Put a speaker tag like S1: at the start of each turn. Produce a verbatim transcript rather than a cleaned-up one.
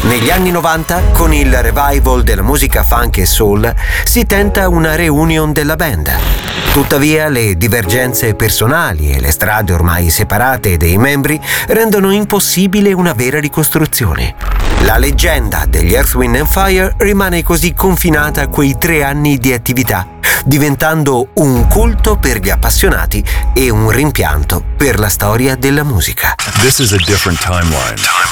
S1: Negli anni novanta, con il revival della musica funk e soul, si tenta una reunion della band. Tuttavia, le divergenze personali e le strade ormai separate dei membri rendono impossibile una vera ricostruzione. La leggenda degli Earth, Wind and Fire rimane così confinata a quei tre anni di attività, diventando un culto per gli appassionati e un rimpianto per la storia della musica.
S2: This is a different timeline.